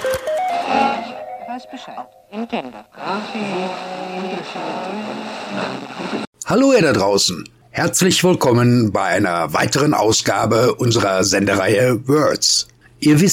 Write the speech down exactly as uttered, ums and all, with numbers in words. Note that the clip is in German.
Weiß Bescheid. Nintendo. Hallo ihr da draußen. Herzlich willkommen bei einer weiteren Ausgabe unserer Sendereihe Words. Ihr wisst